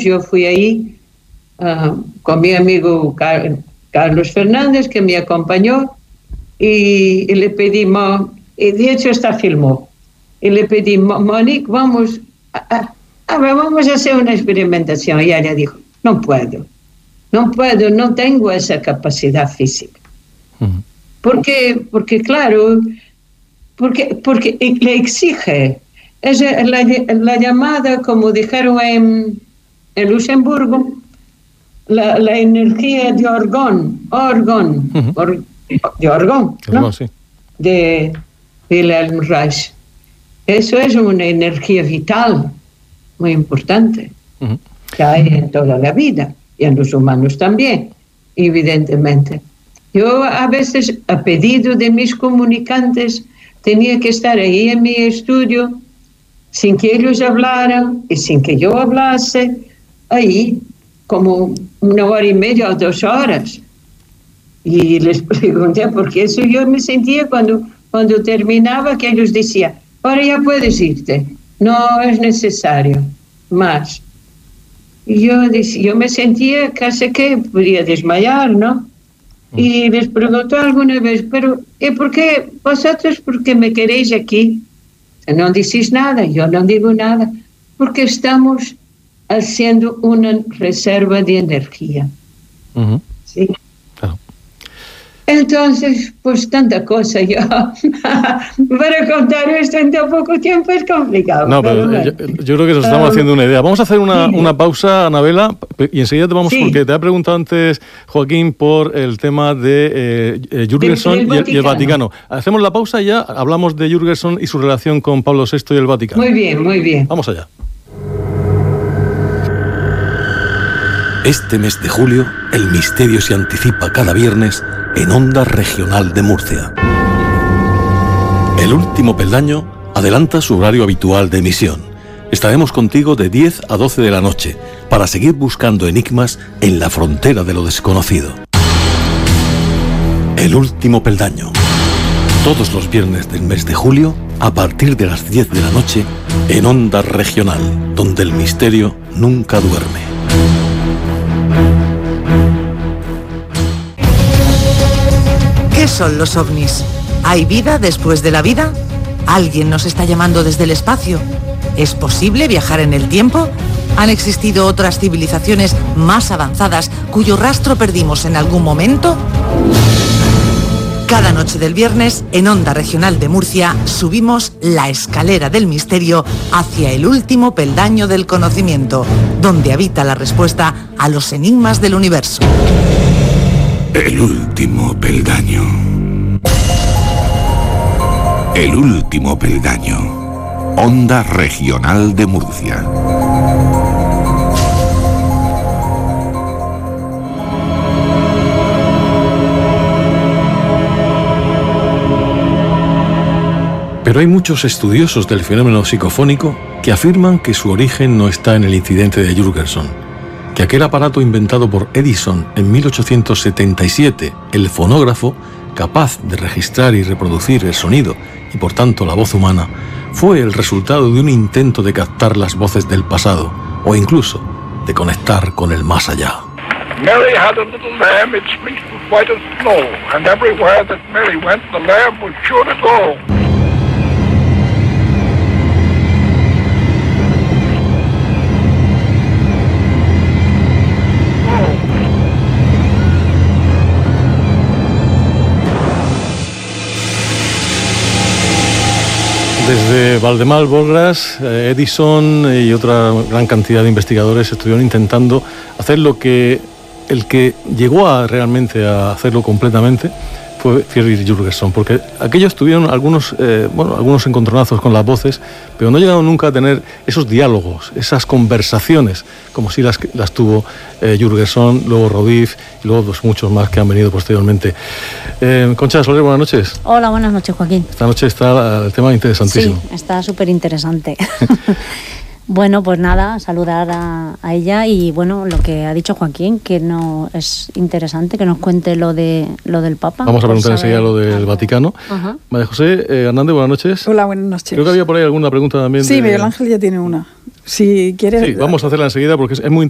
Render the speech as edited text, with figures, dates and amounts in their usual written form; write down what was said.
años yo fui ahí con mi amigo Carlos Fernández, que me acompañó, y le pedimos, y de hecho está filmó, y le pedí, Monique, vamos a hacer una experimentación. Y ella dijo, no puedo, no tengo esa capacidad física. Porque claro, porque le exige. Es la llamada, como dijeron en Luxemburgo, la energía de Orgón, ¿no? Sí. De Wilhelm Reich. Eso es una energía vital muy importante que hay en toda la vida y en los humanos también, evidentemente. Yo a veces, a pedido de mis comunicantes, tenía que estar ahí en mi estudio sin que ellos hablaran y sin que yo hablase, ahí como 1 hora y media o 2 horas. Y les pregunté por qué eso yo me sentía cuando terminaba, que ellos decían, ahora ya puedes irte, no es necesario más. Y yo me sentía casi que podía desmayar, ¿no? Y les preguntó alguna vez, pero ¿y por qué vosotros, por qué me queréis aquí? No decís nada, yo no digo nada, porque estamos haciendo una reserva de energía. ¿Sí? Claro. Entonces, pues tanta cosa yo para contar esto en tan poco tiempo es complicado. No, pero yo creo que nos estamos haciendo una idea. Vamos a hacer una pausa, Anabela, y enseguida te vamos, porque te ha preguntado antes Joaquín por el tema de Jürgenson y el Vaticano. Hacemos la pausa y ya hablamos de Jürgenson y su relación con Pablo VI y el Vaticano. Muy bien, muy bien. Vamos allá. Este mes de julio, el misterio se anticipa cada viernes en Onda Regional de Murcia. El último peldaño adelanta su horario habitual de emisión. Estaremos contigo de 10 a 12 de la noche para seguir buscando enigmas en la frontera de lo desconocido. El último peldaño. Todos los viernes del mes de julio, a partir de las 10 de la noche, en Onda Regional, donde el misterio nunca duerme. ¿Qué son los ovnis? ¿Hay vida después de la vida? ¿Alguien nos está llamando desde el espacio? ¿Es posible viajar en el tiempo? ¿Han existido otras civilizaciones más avanzadas cuyo rastro perdimos en algún momento? Cada noche del viernes, en Onda Regional de Murcia, subimos la escalera del misterio hacia el último peldaño del conocimiento, donde habita la respuesta a los enigmas del universo. El último peldaño. El último peldaño. Onda Regional de Murcia. Pero hay muchos estudiosos del fenómeno psicofónico que afirman que su origen no está en el incidente de Jürgenson, que aquel aparato inventado por Edison en 1877, el fonógrafo, capaz de registrar y reproducir el sonido y por tanto la voz humana, fue el resultado de un intento de captar las voces del pasado o incluso de conectar con el más allá. Mary had a little lamb, its fleece was white as snow, and everywhere that Mary went, the lamb was sure to go. Desde Valdemar Borras, Edison y otra gran cantidad de investigadores estuvieron intentando hacer lo que el que llegó realmente a hacerlo completamente fue Friedrich Jürgenson, porque aquellos tuvieron algunos encontronazos con las voces, pero no llegaron nunca a tener esos diálogos, esas conversaciones, como sí las tuvo Jürgenson, luego Rodif y luego pues, muchos más que han venido posteriormente. Concha Soler, buenas noches. Hola, buenas noches, Joaquín. Esta noche está el tema interesantísimo. Sí, está súper interesante. Bueno, pues nada, saludar a ella y bueno, lo que ha dicho Joaquín, que no es interesante, que nos cuente lo del Papa. Vamos a preguntar enseguida lo del Vaticano. Ajá. María José Hernández, buenas noches. Hola, buenas noches. Creo que había por ahí alguna pregunta también. Sí, Miguel Ángel ya tiene una. Si quieres... Sí, vamos a hacerla enseguida porque es muy